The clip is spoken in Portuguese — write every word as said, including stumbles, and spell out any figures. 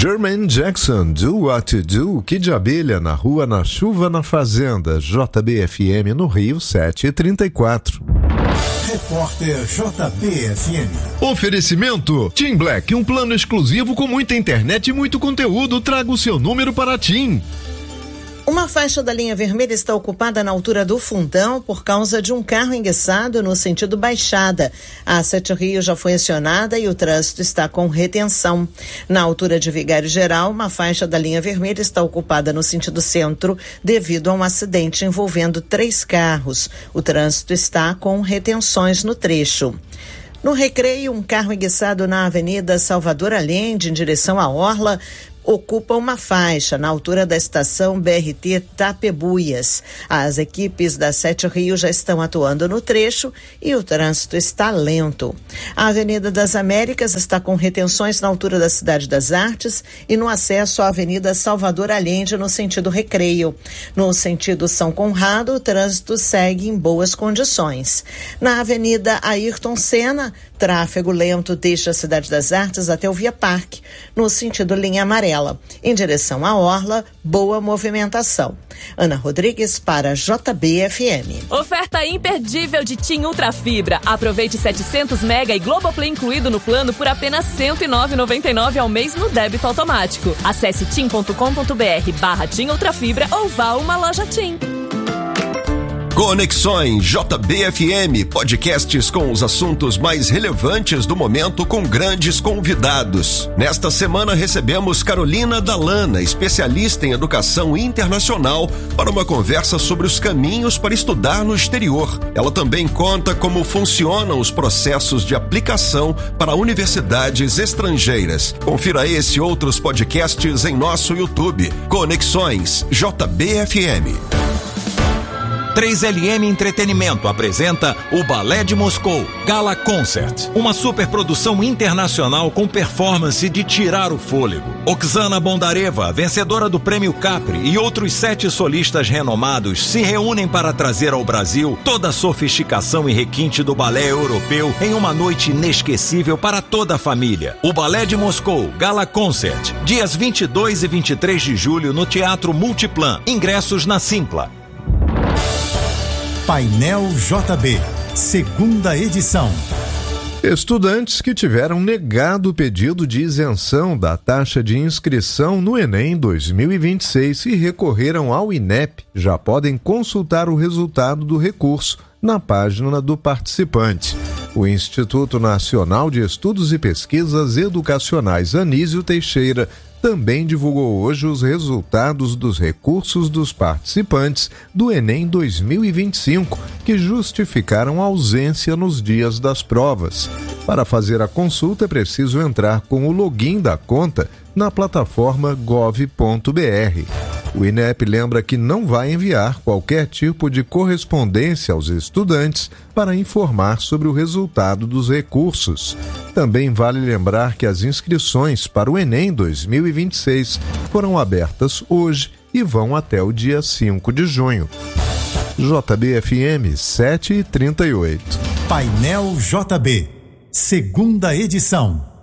Jermaine Jackson, Do What To Do, Kid de Abelha, na rua, na chuva, na fazenda, J B F M no Rio, sete e trinta e quatro. Repórter J B F M. Oferecimento TIM Black, um plano exclusivo com muita internet e muito conteúdo. Traga o seu número para a TIM. Uma faixa da linha vermelha está ocupada na altura do Fundão por causa de um carro enguiçado no sentido Baixada. A Sete Rios já foi acionada e o trânsito está com retenção. Na altura de Vigário Geral, uma faixa da linha vermelha está ocupada no sentido centro devido a um acidente envolvendo três carros. O trânsito está com retenções no trecho. No Recreio, um carro enguiçado na Avenida Salvador Allende, em direção à Orla, ocupa uma faixa na altura da estação B R T Tapebuias. As equipes da Sete Rios já estão atuando no trecho e o trânsito está lento. A Avenida das Américas está com retenções na altura da Cidade das Artes e no acesso à Avenida Salvador Allende no sentido Recreio. No sentido São Conrado, o trânsito segue em boas condições. Na Avenida Ayrton Senna, tráfego lento deixa a Cidade das Artes até o Via Parque, no sentido linha amarela. Em direção à Orla, boa movimentação. Ana Rodrigues para J B F M. Oferta imperdível de TIM Ultra Fibra. Aproveite setecentos mega e Globoplay incluído no plano por apenas cento e nove reais e noventa e nove centavos ao mês no débito automático. Acesse tim ponto com ponto br barra TIM Ultra Fibra ou vá a uma loja TIM. Conexões J B F M, podcasts com os assuntos mais relevantes do momento com grandes convidados. Nesta semana recebemos Carolina Dallana, especialista em educação internacional, para uma conversa sobre os caminhos para estudar no exterior. Ela também conta como funcionam os processos de aplicação para universidades estrangeiras. Confira esse e outros podcasts em nosso YouTube. Conexões J B F M. três L M Entretenimento apresenta o Balé de Moscou, Gala Concert, uma superprodução internacional com performance de tirar o fôlego. Oksana Bondareva, vencedora do Prêmio Capri, e outros sete solistas renomados se reúnem para trazer ao Brasil toda a sofisticação e requinte do balé europeu em uma noite inesquecível para toda a família. O Balé de Moscou, Gala Concert, dias vinte e dois e vinte e três de julho no Teatro Multiplan. Ingressos na Simpla. Painel J B, segunda edição. Estudantes que tiveram negado o pedido de isenção da taxa de inscrição no Enem dois mil e vinte e seis e recorreram ao INEP já podem consultar o resultado do recurso na página do participante. O Instituto Nacional de Estudos e Pesquisas Educacionais Anísio Teixeira também divulgou hoje os resultados dos recursos dos participantes do Enem dois mil e vinte e cinco, que justificaram a ausência nos dias das provas. Para fazer a consulta é preciso entrar com o login da conta na plataforma gov ponto br. O INEP lembra que não vai enviar qualquer tipo de correspondência aos estudantes para informar sobre o resultado dos recursos. Também vale lembrar que as inscrições para o Enem dois mil e vinte e seis foram abertas hoje e vão até o dia cinco de junho. J B F M sete e trinta e oito. Painel J B, segunda edição.